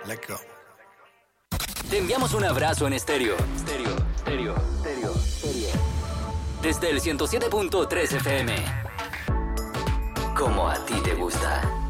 Let's go. Te enviamos un abrazo en estéreo. Desde el 107.3 FM. Como a ti te gusta.